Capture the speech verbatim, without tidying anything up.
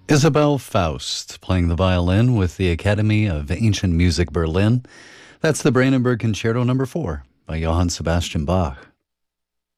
Isabel Faust playing the violin with the Academy of Ancient Music Berlin. That's the Brandenburg Concerto number four by Johann Sebastian Bach.